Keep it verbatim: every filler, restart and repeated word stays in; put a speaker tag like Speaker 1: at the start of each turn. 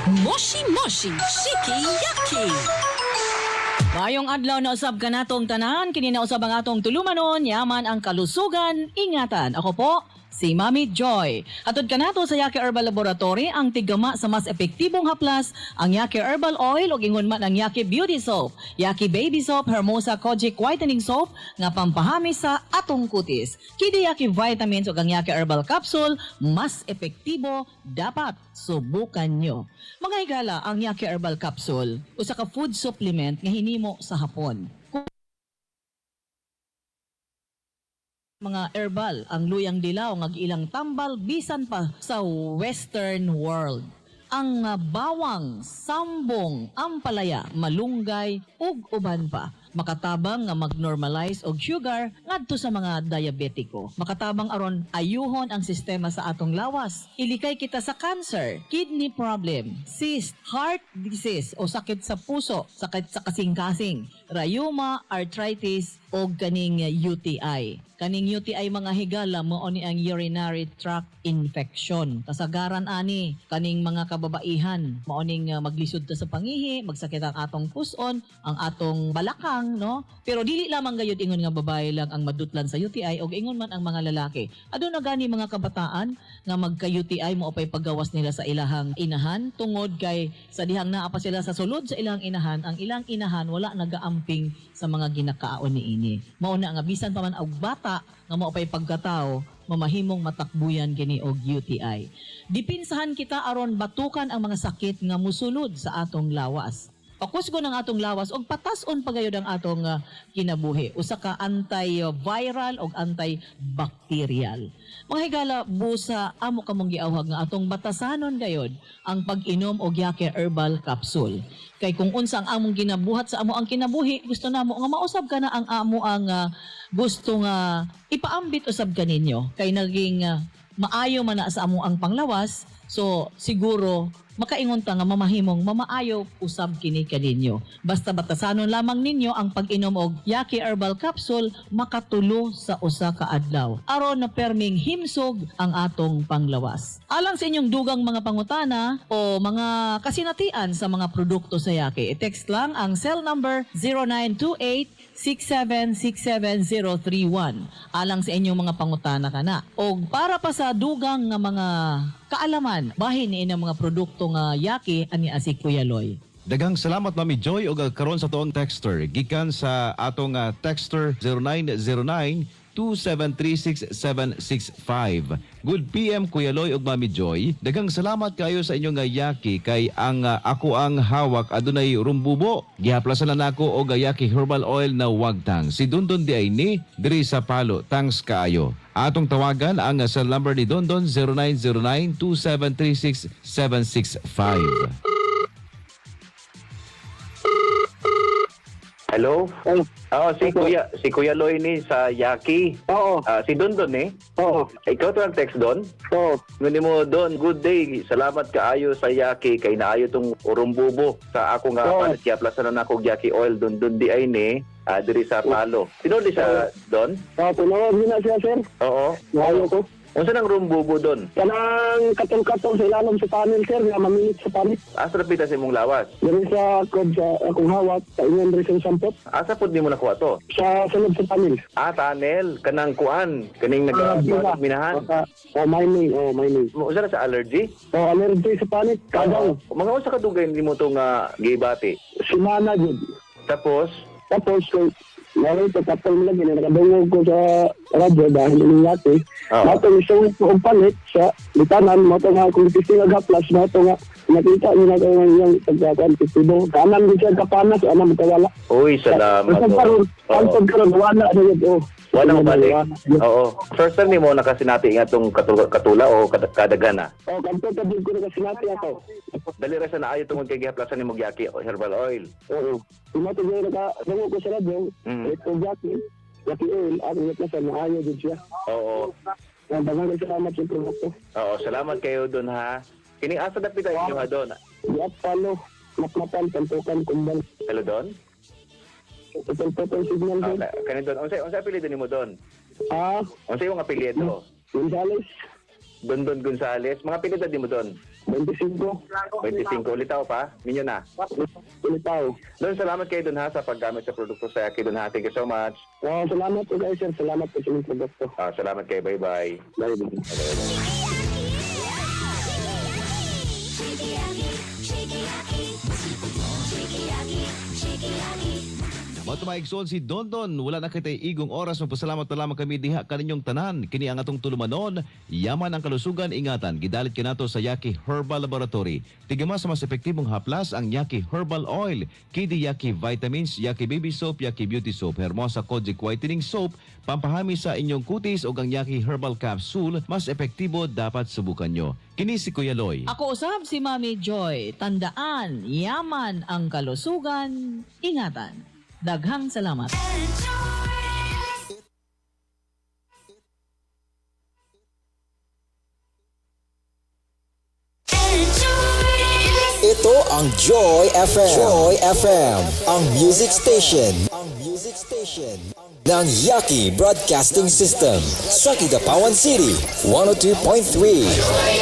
Speaker 1: Moshi Moshi Shiki Yaki.
Speaker 2: Mayong adlaw na usab ka natong tanan, kini na usab ang atong tulumanon, yaman ang kalusugan, ingatan. Ako po, si Mami Joy. Atod ka nato sa Yaki Herbal Laboratory, ang tigama sa mas epektibong haplas, ang Yaki Herbal Oil o ingon man ang Yaki Beauty Soap, Yaki Baby Soap, Hermosa Kojic Whitening Soap, nga pampahami sa atong kutis. Kini Yaki Vitamins o ang Yaki Herbal Capsule, mas epektibo, dapat subukan nyo. Mga higala, ang Yaki Herbal Capsule, usa ka food supplement nga hinimo sa hapon. Mga herbal, ang luyang dilaw nga ilang tambal bisan pa sa western world. Ang uh, bawang, sambong, ampalaya, malunggay ug uban pa. Makatabang nga mag-normalize og sugar ngadto sa mga diabetiko. Makatabang aron ayuhon ang sistema sa atong lawas. Ilikay kita sa cancer, kidney problem, cyst, heart disease o sakit sa puso, sakit sa kasing-kasing, rheuma, arthritis o ganing U T I. Kaning U T I mga higala mao ni ang urinary tract infection. Kasagaran ani kaning mga kababaihan mao ning uh, maglisod ta sa pangihi, magsakit ang atong puson, ang atong balakang, no? Pero dili lamang gayud ingon nga babae lang ang madutlan sa U T I o ingon man ang mga lalaki. Aduna gani mga kabataan nga magka-U T I mo pay paggawas nila sa ilahang inahan tungod kay sa dihang naa pa sila sa sulod sa ilang inahan, ang ilang inahan wala nagaamping sa mga ginakaon niini. Mao na nga bisan pa man og bata nga mao pay pagkatao mamahimong matakbuyan kini og U T I. Dipinsahan kita aron batukan ang mga sakit nga musulod sa atong lawas. Pakusgon ang atong lawas og patas-on pagayod ang atong uh, kinabuhi. Usa ka antiviral og antibacterial. Mga higala, busa amo kamong giawhag nga atong batasanon gayod ang pag-inom og Yaki Herbal Capsule. Kay kung unsa ang among ginabuhat sa amo ang kinabuhi, gusto namo nga mausab ka na ang amo ang uh, gusto nga ipaambit usab kaninyo. Kay naging uh, maayo man na sa amo ang panglawas, so siguro makaingon ta nga mamahimong mamaayo usab kini kaninyo. Basta batasanon lamang ninyo ang pag-inom og Yaki Herbal Capsule makatulo sa usa ka adlaw aron na perming himsog ang atong panglawas. Alang sa inyong dugang mga pangutana o mga kasinatian sa mga produkto sa Yaki, i-text lang ang cell number zero nine two eight six seven six seven zero three one. Alang sa inyong mga pangutana kana. Og para pa sa dugang nga mga kaalaman, bahin ni mga produkto nga Yaki ani si Kuya Loy.
Speaker 3: Daghang salamat Mami Joy og karon sa tuong texter gikan sa atong uh, texter zero nine zero nine two seven three six seven six five. Good P M Kuya Loy ug Mami Joy. Daghang salamat kayo sa inyong uh, Yaki kay ang uh, ako ang hawak adunay rumbubo. Gihaplasan na nako og Yaki Herbal Oil na wagtang. Si Dondon di ay ni diri sa Palo. Thanks kaayo. Atong tawagan ang uh, cell number ni Dondon zero nine zero nine two seven three six seven six five.
Speaker 4: Hello?
Speaker 5: Oh,
Speaker 4: Oo, si Kuya, si Kuya Loy ni sa Yaki.
Speaker 5: oo,
Speaker 4: Ah, si Don Don eh.
Speaker 5: oo,
Speaker 4: Ikaw to ang text Don?
Speaker 5: oo.
Speaker 4: Ngunit mo Don, good day. Salamat kaayo sa Yaki kay naayo tong urumbubo sa ako nga
Speaker 5: Oo.
Speaker 4: palit kaya plasan na ako Yaki oil Don Don di ay ni ah, diri sa Palo. Sino di sa Don?
Speaker 5: Oo, tunawag din na siya, sir.
Speaker 4: Oo.
Speaker 5: Ngayon ko.
Speaker 4: Unsa nang rumbubo Don?
Speaker 5: Kanang katong-katong sa ilalim sa panel, sir, nga mamilit sa panel.
Speaker 4: Asa na pita sa imong lawas?
Speaker 5: Dari sa kod sa akong hawak, sa inyon rin sa sampot,
Speaker 4: Asa pud nimo nakuha to?
Speaker 5: sa sunod sa panel.
Speaker 4: Ah, tunnel, kanang kuan, kaning
Speaker 5: Ah,
Speaker 4: nag
Speaker 5: bila.
Speaker 4: minahan.
Speaker 5: O, mining, o, mining.
Speaker 4: Unsa na sa allergy?
Speaker 5: O, allergy sa panel, kagaw.
Speaker 4: Mga unsa ka dugay nimo to nga gibati?
Speaker 5: Simana, jud.
Speaker 4: Tapos
Speaker 5: Tapos, kung ngayon, pagkatol mo lagi, nakadungog ko sa radyo dahil iningati.
Speaker 4: Oo.
Speaker 5: Mato, isang ko ang palit sa litanan, mato nga, kung ipising agaplas, mato nga, nakita niyo na kayo yung pagkakaan, titibo. Kanan din siya kapanas, anam kawala.
Speaker 4: uy, salamat.
Speaker 5: Basta
Speaker 4: oh.
Speaker 5: karon, ang
Speaker 4: Oo.
Speaker 5: pagkaroon, wala na yun. Oh.
Speaker 4: Wala mo balik.
Speaker 5: Wala.
Speaker 4: Oo. First time nimo nakasinati nga tong katula, katula o kad- kadagana.
Speaker 5: Oh, kanto ka din ko na kasi natin ako.
Speaker 4: Dali ra sa naayo tungod kay gihaplasan nimo Yaki herbal oil.
Speaker 5: Oo. Tumato siya naka, dungog ko sa radyo,
Speaker 4: Mm.
Speaker 5: ito Jackie, Jackie Oil, ako nga sa maayo din siya.
Speaker 4: Oo.
Speaker 5: Ang bangang salamat sa produkto.
Speaker 4: Oo, salamat kayo doon ha. Kini asa na pita inyo ha doon.
Speaker 5: Diat palo, matmatan, tantukan, kumbang.
Speaker 4: Hello doon.
Speaker 5: Putol-putol signal
Speaker 4: Ah,
Speaker 5: din.
Speaker 4: ka- kani doon. Unsa unsa apelyido nimo doon?
Speaker 5: Ah,
Speaker 4: Unsa imong apelyido?
Speaker 5: Gonzales.
Speaker 4: Don Don Gonzales. Mga apelyido nimo doon.
Speaker 5: twenty-five.
Speaker 4: twenty-five ulitaw pa? Minyo na.
Speaker 5: Ulitaw.
Speaker 4: Don, salamat kayo dun ha sa paggamit sa produkto sa Yaki dun ha. Thank you so much.
Speaker 5: Wow, salamat po guys, sir. Salamat po sa inyong produkto.
Speaker 4: Ah, salamat kayo. Bye-bye.
Speaker 5: Bye.
Speaker 3: Matumaigsoon si Dondon, wala na kitay igong oras, magpasalamat na lamang kami diha kaninyong tanan. Kini ang atong tulumanon, yaman ang kalusugan, ingatan. Gidalit ka nato sa Yaki Herbal Laboratory. Tigama sa mas epektibong haplas ang Yaki Herbal Oil, Kidi Yaki Vitamins, Yaki Baby Soap, Yaki Beauty Soap, Hermosa Kojic Whitening Soap, pampahami sa inyong kutis o ang Yaki Herbal Capsule, mas epektibo dapat subukan nyo. Kini si Kuya Loy.
Speaker 2: Ako usab si Mami Joy. Tandaan, yaman ang kalusugan, ingatan. Daghang salamat.
Speaker 6: Ito ang Joy F M. Joy F M, ang music station. Ang music station ng Yaki Broadcasting System sa Kidapawan City, one oh two point three.